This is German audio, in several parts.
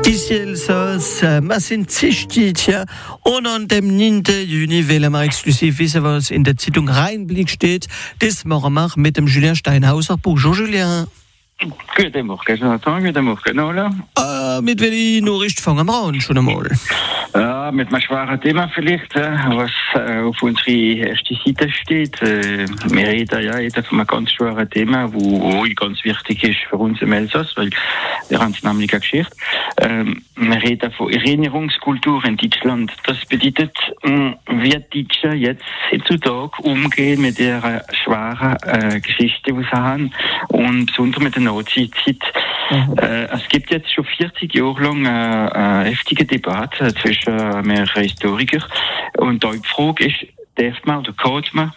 Ici Elsass, ma sind Zichtitja und an dem 9. Juni wählen wir exklusiv wissen, was in der Zeitung Rheinblick steht. Das machen wir mit dem Julien Steinhauser. Bonjour Julien. Guten Morgen, Jonathan. Guten Morgen, Ola. Mit welchen Nachrichten fangen wir an schon einmal? Mit einem schweren Thema vielleicht, was auf unserer ersten Seite steht. Wir reden ja jetzt von einem ganz schweren Thema, das ganz wichtig ist für uns im Elsass, weil wir haben es nämlich eine Geschichte. Wir reden von Erinnerungskultur in Deutschland. Das bedeutet, wie die Deutschen jetzt heutzutage umgehen mit der schweren Geschichte, die sie haben, und besonders mit der Nazi-Zeit. Es gibt jetzt schon 40 Jahre lang eine heftige Debatte zwischen mehreren Historikern. Und da die Frage ist, darf man oder kann man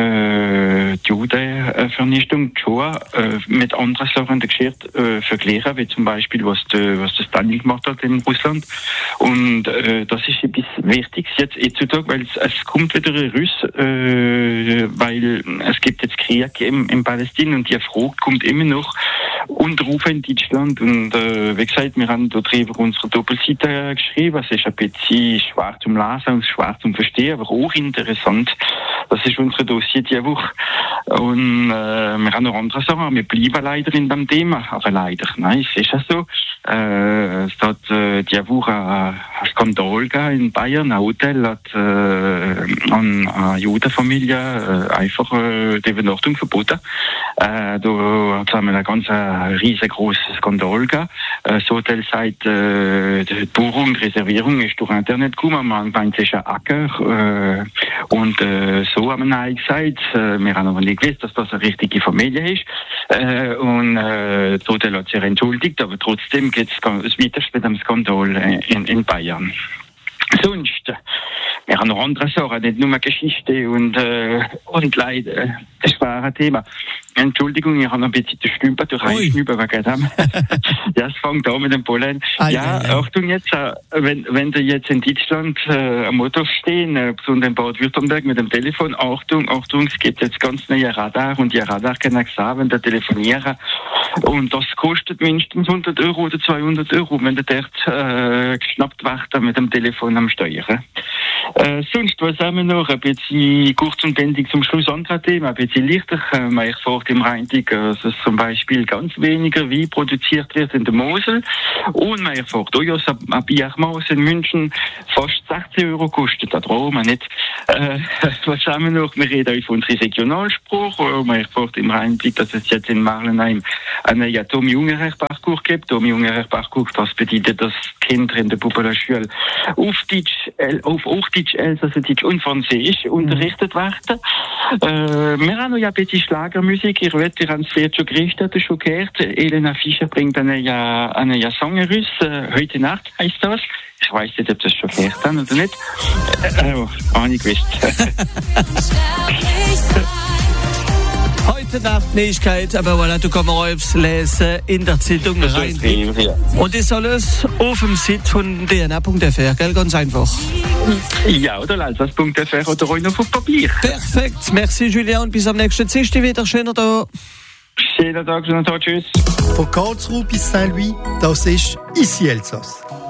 die Judenvernichtung schon mit anderen Sachen der Geschichte vergleichen, wie zum Beispiel, was der Stalin gemacht hat in Russland. Und das ist etwas Wichtiges jetzt heutzutage, weil es kommt wieder ein Russ, weil es gibt jetzt Krieg in Palästina und die Frage kommt immer noch Unterrufe in Deutschland. Und wie gesagt, wir haben dort über unsere Doppelseite geschrieben. Es ist ein bisschen schwer zum Lesen und schwer zum Verstehen, aber auch interessant. Das ist unser Dossier diese Woche. Und wir haben noch andere Sachen. Wir bleiben leider in dem Thema. Aber leider, nein, es ist ja so. Es hat diese Woche einen Skandal gegeben in Bayern. Ein Hotel hat eine Judenfamilie einfach die Übernachtung verboten. Da haben wir einen ganz riesengroßen Skandal gegeben. Das Hotel sagt, die Buchung, die Reservierung ist durch Internet gekommen. Man meint, es ist ein Acker. Und so haben wir gesagt, wir haben aber nicht gewusst, dass das eine richtige Familie ist. Und das Hotel hat sich entschuldigt, aber trotzdem geht es weiter mit dem Skandal in Bayern. Sonst, wir haben noch andere Sachen, nicht nur Geschichte und Leid. Das war ein Thema. Entschuldigung, ich habe noch ein bisschen die Stümper durch Einschnüben wegen dem. Ja, es fängt an mit dem Pollen. Achtung jetzt, wenn Sie jetzt in Deutschland am Auto stehen, besonders in Bad-Württemberg mit dem Telefon, Achtung, es gibt jetzt ganz neue Radar und die Radar können sagen, wenn Sie telefonieren. Und das kostet mindestens 100 Euro oder 200 Euro, wenn Sie dort geschnappt werden mit dem Telefon am Steuern. Sonst, was haben wir noch? Ein bisschen kurz und bändig zum Schluss andere Themen, ein bisschen leichter. Man erfährt im Rheinblick, dass zum Beispiel ganz weniger Wein produziert wird in der Mosel. Und man erfährt auch, dass ein Biermaus in München fast 16 Euro kostet. Da trauen wir nicht. Was haben wir noch? Wir reden über unseren Regionalspruch. Man erfährt im Rheinblick, dass es jetzt in Marlenheim einen Tommy Ungerer-Parcours gibt. Tommy Ungerer-Parcours, das bedeutet, dass Kinder in der Puppelschule auf Hochdeutsch, Elsassdeutsch und Französisch unterrichtet werden. Wir haben noch ein bisschen Schlagermusik. Ihr habt es vielleicht schon gerichtet, schon gehört. Elena Fischer bringt einen Song raus. Heute Nacht heißt das. Ich weiß nicht, ob das schon gehört haben oder nicht. Habe ich gewusst. Heute Nacht Neuigkeit, aber voilà, du kannst auch lesen in der Zeitung Rheinblick. Und das alles auf dem Site von dna.fr, gell? Ganz einfach. Ja, oder Elsass.fr oder auch noch auf Papier. Perfekt, merci Julien und bis am nächsten Dienstag wieder. Schöner Tag. Schönen Tag, tschüss. Von Karlsruhe bis Saint-Louis, das ist Ici Elsass.